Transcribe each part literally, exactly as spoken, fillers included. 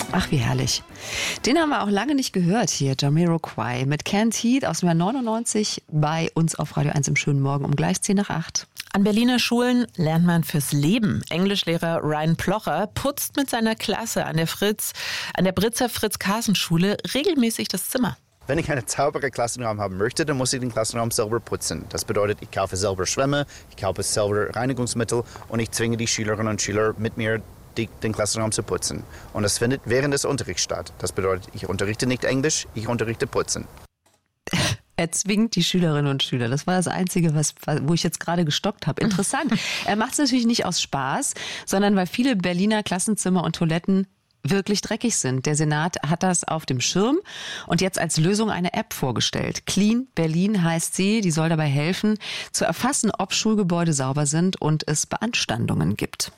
Ach, wie herrlich. Den haben wir auch lange nicht gehört hier, Jamiroquai mit Canned Heat aus dem Jahr neunundneunzig bei uns auf Radio eins im schönen Morgen um gleich zehn nach acht. An Berliner Schulen lernt man fürs Leben. Englischlehrer Ryan Plocher putzt mit seiner Klasse an der Fritz, an der Britzer Fritz-Carsen-Schule regelmäßig das Zimmer. Wenn ich einen sauberen Klassenraum haben möchte, dann muss ich den Klassenraum selber putzen. Das bedeutet, ich kaufe selber Schwämme, ich kaufe selber Reinigungsmittel und ich zwinge die Schülerinnen und Schüler mit mir, die, den Klassenraum zu putzen. Und das findet während des Unterrichts statt. Das bedeutet, ich unterrichte nicht Englisch, ich unterrichte Putzen. Er zwingt die Schülerinnen und Schüler. Das war das Einzige, was, wo ich jetzt gerade gestockt habe. Interessant. Er macht es natürlich nicht aus Spaß, sondern weil viele Berliner Klassenzimmer und Toiletten wirklich dreckig sind. Der Senat hat das auf dem Schirm und jetzt als Lösung eine App vorgestellt. Clean Berlin heißt sie. Die soll dabei helfen, zu erfassen, ob Schulgebäude sauber sind und es Beanstandungen gibt.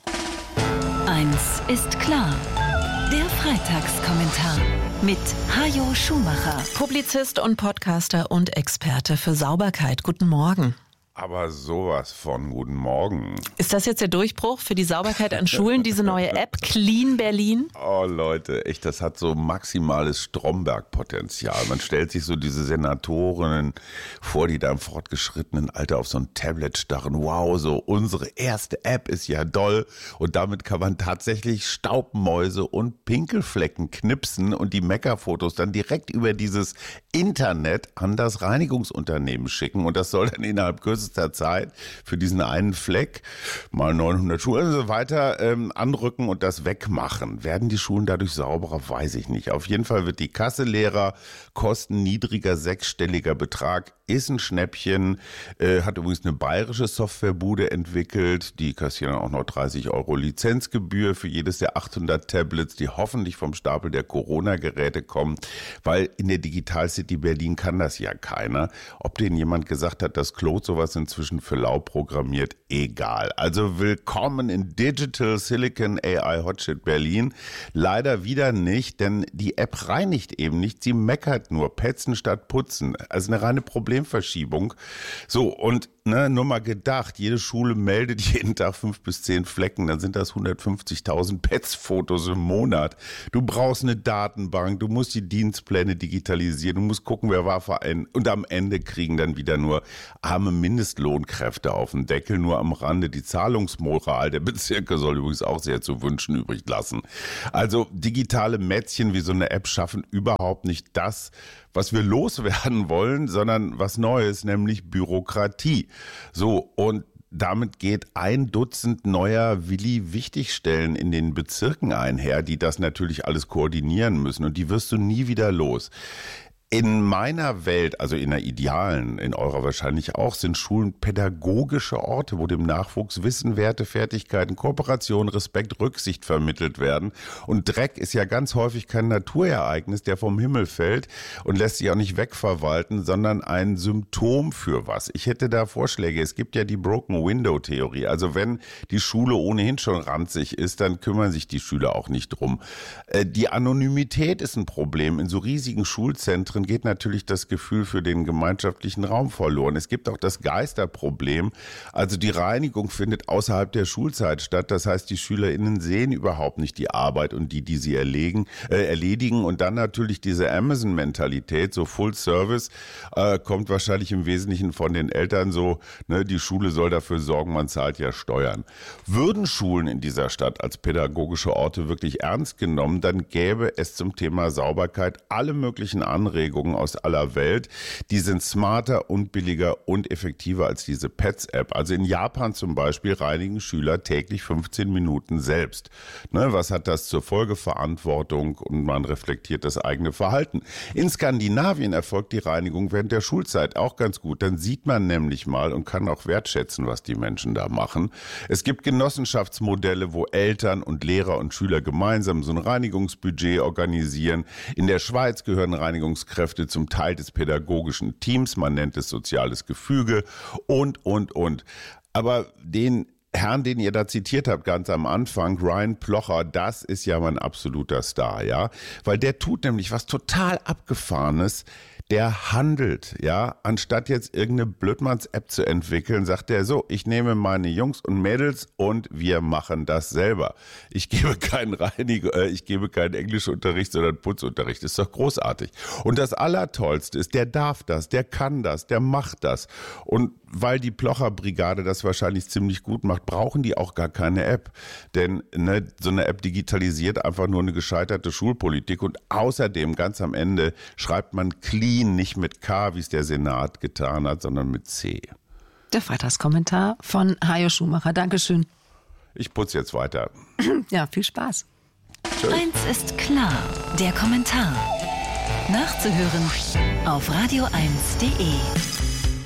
Eins ist klar. Der Freitagskommentar mit Hajo Schumacher. Publizist und Podcaster und Experte für Sauberkeit. Guten Morgen. Aber sowas von guten Morgen. Ist das jetzt der Durchbruch für die Sauberkeit an Schulen, diese neue App Clean Berlin? Oh Leute, echt, das hat so maximales Stromberg-Potenzial. Man stellt sich so diese Senatorinnen vor, die da im fortgeschrittenen Alter auf so ein Tablet starren. Wow, so unsere erste App ist ja doll. Und damit kann man tatsächlich Staubmäuse und Pinkelflecken knipsen und die Meckerfotos dann direkt über dieses Internet an das Reinigungsunternehmen schicken. Und das soll dann innerhalb kürzester Zeit für diesen einen Fleck mal neunhundert Schulen und so weiter ähm, anrücken und das wegmachen. Werden die Schulen dadurch sauberer? Weiß ich nicht. Auf jeden Fall wird die Kasse leerer, kosten niedriger sechsstelliger Betrag, ist ein Schnäppchen, äh, hat übrigens eine bayerische Softwarebude entwickelt, die kassieren auch noch dreißig Euro Lizenzgebühr für jedes der achthundert Tablets, die hoffentlich vom Stapel der Corona-Geräte kommen, weil in der Digital City Berlin kann das ja keiner. Ob denen jemand gesagt hat, dass Claude sowas inzwischen für lau programmiert, egal. Also willkommen in Digital Silicon A I Hotshit Berlin. Leider wieder nicht, denn die App reinigt eben nicht, sie meckert nur, petzen statt putzen. Also eine reine Problemverschiebung. So, und ne, nur mal gedacht, jede Schule meldet jeden Tag fünf bis zehn Flecken, dann sind das hundertfünfzigtausend Pets-Fotos im Monat. Du brauchst eine Datenbank, du musst die Dienstpläne digitalisieren, du musst gucken, wer war Verein. Und am Ende kriegen dann wieder nur arme Mindestlohnkräfte auf den Deckel, nur am Rande. Die Zahlungsmoral der Bezirke soll übrigens auch sehr zu wünschen übrig lassen. Also digitale Mätzchen wie so eine App schaffen überhaupt nicht das, was wir loswerden wollen, sondern was Neues, nämlich Bürokratie. So, und damit geht ein Dutzend neuer Willi-Wichtigstellen in den Bezirken einher, die das natürlich alles koordinieren müssen. Und die wirst du nie wieder los. In meiner Welt, also in der idealen, in eurer wahrscheinlich auch, sind Schulen pädagogische Orte, wo dem Nachwuchs Wissen, Werte, Fertigkeiten, Kooperation, Respekt, Rücksicht vermittelt werden. Und Dreck ist ja ganz häufig kein Naturereignis, der vom Himmel fällt und lässt sich auch nicht wegverwalten, sondern ein Symptom für was. Ich hätte da Vorschläge. Es gibt ja die Broken Window Theorie. Also wenn die Schule ohnehin schon ranzig ist, dann kümmern sich die Schüler auch nicht drum. Die Anonymität ist ein Problem. In so riesigen Schulzentren geht natürlich das Gefühl für den gemeinschaftlichen Raum verloren. Es gibt auch das Geisterproblem. Also die Reinigung findet außerhalb der Schulzeit statt. Das heißt, die SchülerInnen sehen überhaupt nicht die Arbeit und die, die sie erlegen, äh, erledigen. Und dann natürlich diese Amazon-Mentalität, so Full Service, äh, kommt wahrscheinlich im Wesentlichen von den Eltern so, ne, die Schule soll dafür sorgen, man zahlt ja Steuern. Würden Schulen in dieser Stadt als pädagogische Orte wirklich ernst genommen, dann gäbe es zum Thema Sauberkeit alle möglichen Anregungen aus aller Welt. Die sind smarter und billiger und effektiver als diese Pets-App. Also in Japan zum Beispiel reinigen Schüler täglich fünfzehn Minuten selbst. Ne, was hat das zur Folge? Verantwortung und man reflektiert das eigene Verhalten. In Skandinavien erfolgt die Reinigung während der Schulzeit auch ganz gut. Dann sieht man nämlich mal und kann auch wertschätzen, was die Menschen da machen. Es gibt Genossenschaftsmodelle, wo Eltern und Lehrer und Schüler gemeinsam so ein Reinigungsbudget organisieren. In der Schweiz gehören Reinigungskräfte zum Teil des pädagogischen Teams, man nennt es soziales Gefüge und, und, und. Aber den Herrn, den ihr da zitiert habt, ganz am Anfang, Ryan Plocher, das ist ja mein absoluter Star, ja, weil der tut nämlich was total Abgefahrenes. der handelt, ja, anstatt jetzt irgendeine Blödmanns-App zu entwickeln, sagt er so, ich nehme meine Jungs und Mädels und wir machen das selber. Ich gebe keinen Reiniger, äh, ich gebe keinen Englischunterricht, sondern Putzunterricht. Ist doch großartig. Und das Allertollste ist, der darf das, der kann das, der macht das. Und weil die Plocher-Brigade das wahrscheinlich ziemlich gut macht, brauchen die auch gar keine App. Denn ne, so eine App digitalisiert einfach nur eine gescheiterte Schulpolitik. Und außerdem, ganz am Ende, schreibt man clean nicht mit K, wie es der Senat getan hat, sondern mit C. Der Freitagskommentar von Hajo Schumacher. Dankeschön. Ich putze jetzt weiter. Ja, viel Spaß. Tschüss. Eins ist klar, der Kommentar. Nachzuhören auf radio eins punkt de.